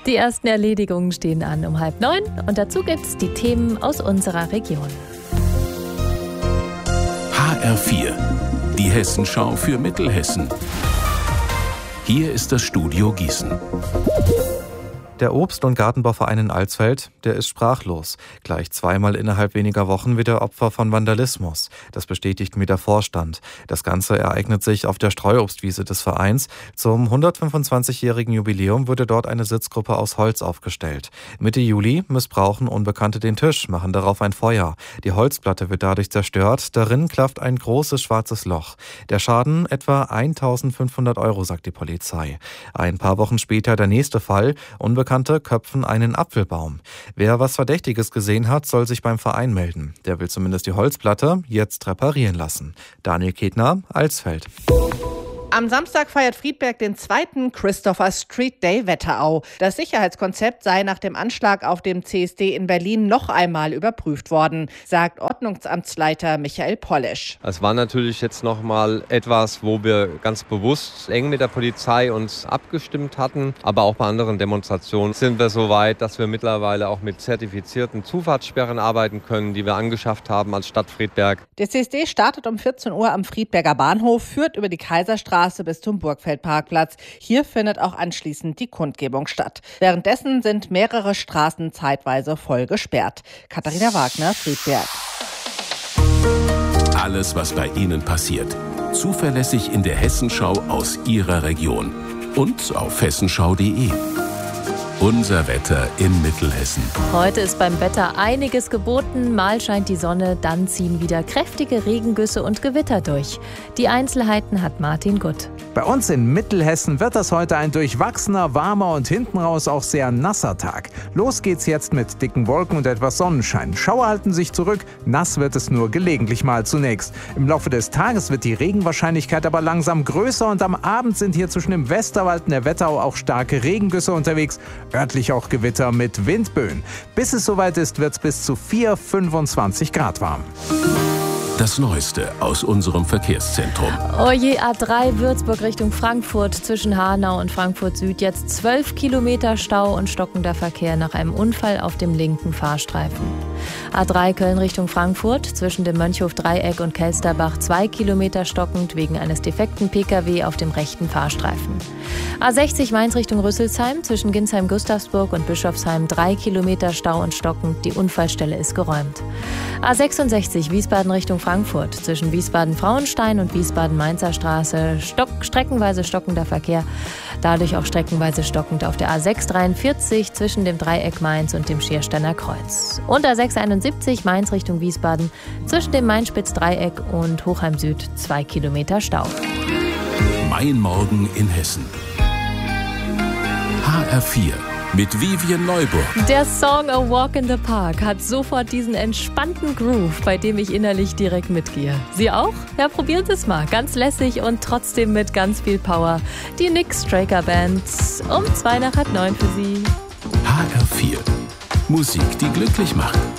Die ersten Erledigungen stehen an um 8:30 und dazu gibt's die Themen aus unserer Region. HR4, die Hessenschau für Mittelhessen. Hier ist das Studio Gießen. Der Obst- und Gartenbauverein in Alsfeld, der ist sprachlos. Gleich zweimal innerhalb weniger Wochen wird er Opfer von Vandalismus. Das bestätigt mir der Vorstand. Das Ganze ereignet sich auf der Streuobstwiese des Vereins. Zum 125-jährigen Jubiläum wurde dort eine Sitzgruppe aus Holz aufgestellt. Mitte Juli missbrauchen Unbekannte den Tisch, machen darauf ein Feuer. Die Holzplatte wird dadurch zerstört. Darin klafft ein großes schwarzes Loch. Der Schaden etwa 1.500 €, sagt die Polizei. Ein paar Wochen später der nächste Fall. Unbekannte köpfen einen Apfelbaum. Wer was Verdächtiges gesehen hat, soll sich beim Verein melden. Der will zumindest die Holzplatte jetzt reparieren lassen. Daniel Ketner, Alsfeld. Am Samstag feiert Friedberg den zweiten Christopher Street Day Wetterau. Das Sicherheitskonzept sei nach dem Anschlag auf dem CSD in Berlin noch einmal überprüft worden, sagt Ordnungsamtsleiter Michael Polisch. Es war natürlich jetzt noch mal etwas, wo wir ganz bewusst eng mit der Polizei uns abgestimmt hatten. Aber auch bei anderen Demonstrationen sind wir so weit, dass wir mittlerweile auch mit zertifizierten Zufahrtssperren arbeiten können, die wir angeschafft haben als Stadt Friedberg. Der CSD startet um 14 Uhr am Friedberger Bahnhof, führt über die Kaiserstraße bis zum Burgfeldparkplatz. Hier findet auch anschließend die Kundgebung statt. Währenddessen sind mehrere Straßen zeitweise voll gesperrt. Katharina Wagner, Friedberg. Alles, was bei Ihnen passiert. Zuverlässig in der Hessenschau aus Ihrer Region. Und auf hessenschau.de. Unser Wetter in Mittelhessen. Heute ist beim Wetter einiges geboten. Mal scheint die Sonne, dann ziehen wieder kräftige Regengüsse und Gewitter durch. Die Einzelheiten hat Martin Gutt. Bei uns in Mittelhessen wird das heute ein durchwachsener, warmer und hinten raus auch sehr nasser Tag. Los geht's jetzt mit dicken Wolken und etwas Sonnenschein. Schauer halten sich zurück, nass wird es nur gelegentlich mal zunächst. Im Laufe des Tages wird die Regenwahrscheinlichkeit aber langsam größer und am Abend sind hier zwischen dem Westerwald und der Wetterau auch starke Regengüsse unterwegs, örtlich auch Gewitter mit Windböen. Bis es soweit ist, wird es bis zu 25 Grad warm. Das Neueste aus unserem Verkehrszentrum. Oje, A3 Würzburg Richtung Frankfurt zwischen Hanau und Frankfurt Süd. Jetzt 12 Kilometer Stau und stockender Verkehr nach einem Unfall auf dem linken Fahrstreifen. A3 Köln Richtung Frankfurt zwischen dem Mönchhof-Dreieck und Kelsterbach 2 Kilometer stockend wegen eines defekten Pkw auf dem rechten Fahrstreifen. A60 Mainz Richtung Rüsselsheim zwischen Ginsheim-Gustavsburg und Bischofsheim 3 Kilometer Stau und stockend. Die Unfallstelle ist geräumt. A66 Wiesbaden Richtung Frankfurt zwischen Wiesbaden-Frauenstein und Wiesbaden-Mainzer Straße streckenweise stockender Verkehr, dadurch auch streckenweise stockend auf der A643 zwischen dem Dreieck Mainz und dem Schiersteiner Kreuz. Und A671 Mainz Richtung Wiesbaden zwischen dem Mainspitz-Dreieck und Hochheim Süd 2 Kilometer Stau. Mein Morgen in Hessen. HR4 mit Vivian Neuburg. Der Song A Walk in the Park hat sofort diesen entspannten Groove, bei dem ich innerlich direkt mitgehe. Sie auch? Ja, probieren Sie es mal. Ganz lässig und trotzdem mit ganz viel Power. Die Nick Straker Band um 8:02 für Sie. HR4. Musik, die glücklich macht.